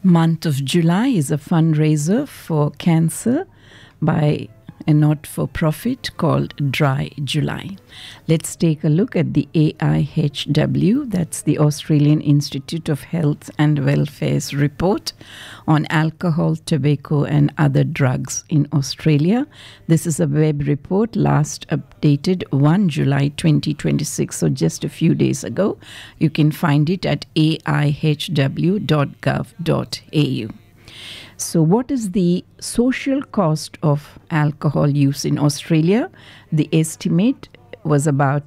Month of July is a fundraiser for cancer by a not-for-profit called Dry July. Let's take a look at the AIHW, that's the Australian Institute of Health and Welfare's report on alcohol, tobacco and other drugs in Australia. This is a web report last updated 1 July 2026, so just a few days ago. You can find it at aihw.gov.au. So what is the social cost of alcohol use in Australia? The estimate was about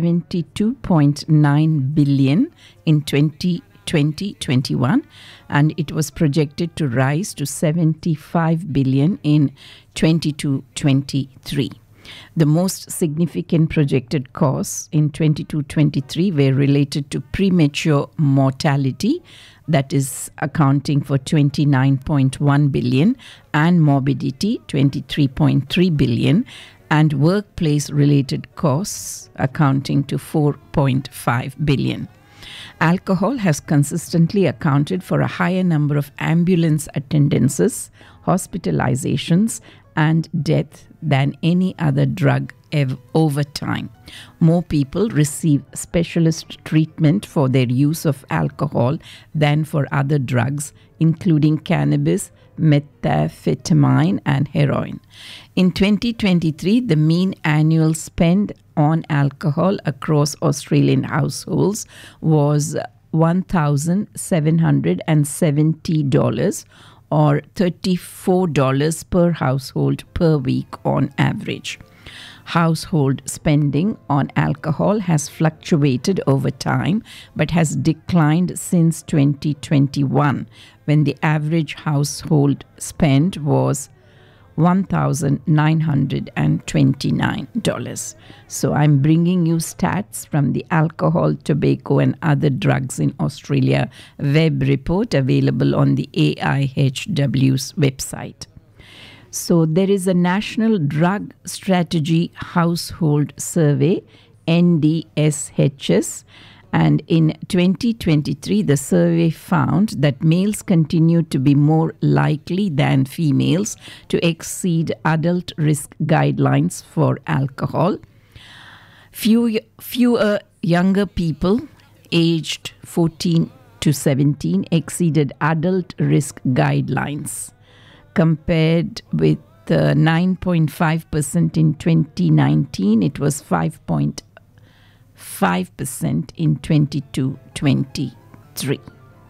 72.9 billion in 2020-21, and it was projected to rise to 75 billion in 22-23. The most significant projected costs in 22-23 were related to premature mortality, that is accounting for 29.1 billion, and morbidity, 23.3 billion, and workplace-related costs accounting to 4.5 billion. Alcohol has consistently accounted for a higher number of ambulance attendances, hospitalizations, and death than any other drug over time. More people receive specialist treatment for their use of alcohol than for other drugs, including cannabis, methamphetamine, and heroin. In 2023, the mean annual spend on alcohol across Australian households was $1,770, or $34 per household per week on average. Household spending on alcohol has fluctuated over time but has declined since 2021, when the average household spend was $1,929. So I'm bringing you stats from the Alcohol, Tobacco and Other Drugs in Australia web report available on the AIHW's website. So there is a National Drug Strategy Household Survey, NDSHS, and in 2023, the survey found that males continue to be more likely than females to exceed adult risk guidelines for alcohol. Fewer younger people aged 14 to 17 exceeded adult risk guidelines, compared with 9.5% in 2019. It was 5.5% in 22-23.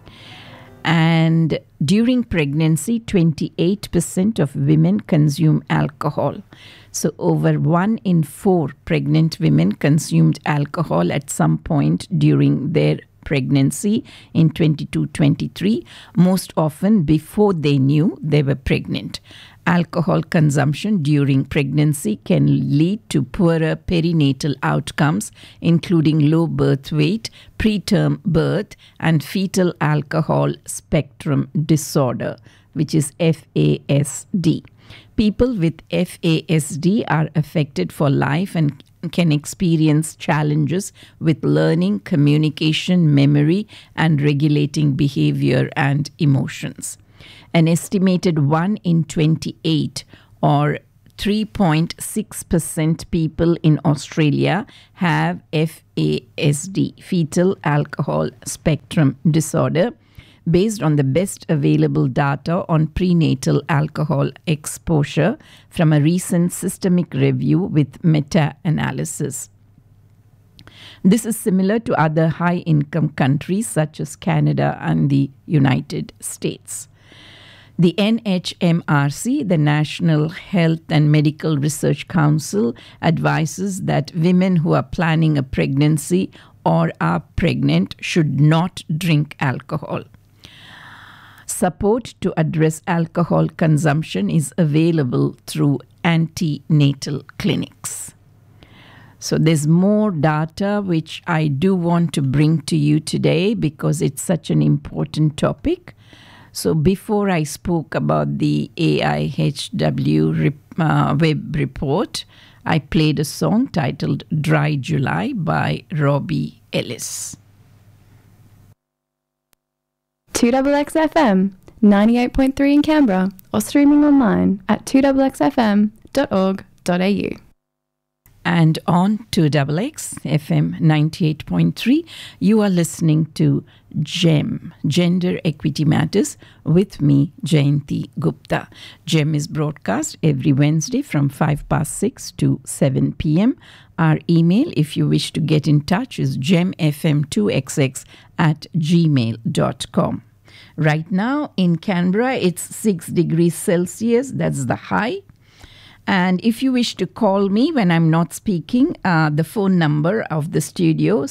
And during pregnancy, 28% of women consume alcohol. So over 1 in 4 pregnant women consumed alcohol at some point during their pregnancy in 22-23, most often before they knew they were pregnant. Alcohol consumption during pregnancy can lead to poorer perinatal outcomes, including low birth weight, preterm birth, and fetal alcohol spectrum disorder, which is FASD. People with FASD are affected for life and can experience challenges with learning, communication, memory, and regulating behavior and emotions. An estimated 1 in 28, or 3.6% people in Australia have FASD, fetal alcohol spectrum disorder, based on the best available data on prenatal alcohol exposure from a recent systemic review with meta-analysis. This is similar to other high-income countries such as Canada and the United States. The NHMRC, the National Health and Medical Research Council, advises that women who are planning a pregnancy or are pregnant should not drink alcohol. Support to address alcohol consumption is available through antenatal clinics. So there's more data which I do want to bring to you today because it's such an important topic. So before I spoke about the AIHW web report, I played a song titled Dry July by Robbie Ellis. 2XX FM, 98.3 in Canberra, or streaming online at 2xxfm.org.au. And on 2XX FM 98.3, you are listening to GEM, Gender Equity Matters, with me, Jayanti Gupta. GEM is broadcast every Wednesday from 6 to 7 p.m. Our email, if you wish to get in touch, is gemfm2xx@gmail.com. Right now in Canberra, it's 6 degrees Celsius. That's the high. And if you wish to call me when I'm not speaking, the phone number of the studio,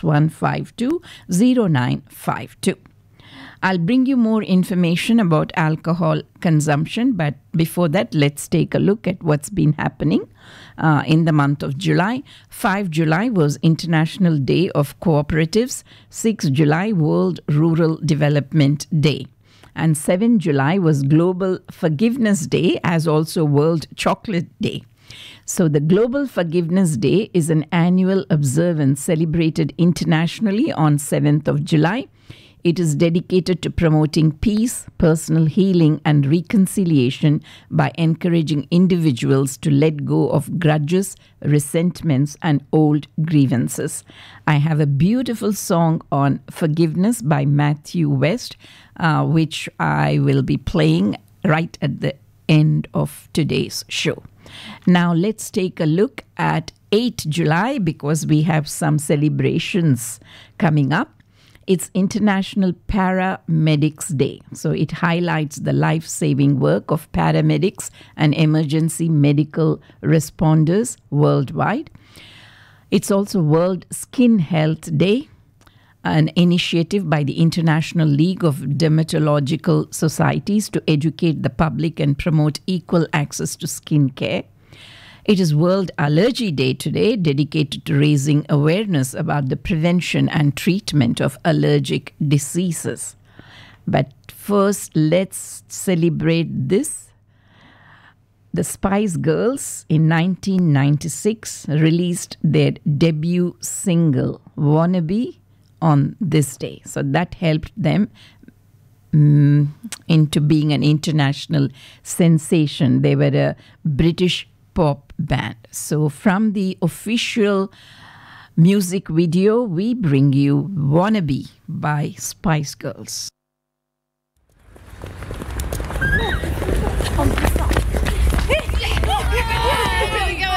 6152-0952. I'll bring you more information about alcohol consumption, but before that, let's take a look at what's been happening in the month of July. 5 July was International Day of Cooperatives, 6 July World Rural Development Day. And 7 July was Global Forgiveness Day, as also World Chocolate Day. So the Global Forgiveness Day is an annual observance celebrated internationally on 7th of July. It is dedicated to promoting peace, personal healing, and reconciliation by encouraging individuals to let go of grudges, resentments, and old grievances. I have a beautiful song on forgiveness by Matthew West, which I will be playing right at the end of today's show. Now let's take a look at 8 July because we have some celebrations coming up. It's International Paramedics Day. So it highlights the life-saving work of paramedics and emergency medical responders worldwide. It's also World Skin Health Day, an initiative by the International League of Dermatological Societies to educate the public and promote equal access to skin care. It is World Allergy Day today, dedicated to raising awareness about the prevention and treatment of allergic diseases. But first, let's celebrate this. The Spice Girls in 1996 released their debut single, Wannabe, on this day. So that helped them into being an international sensation. They were a British pop band. So from the official music video, we bring you Wannabe by Spice Girls. Here we go.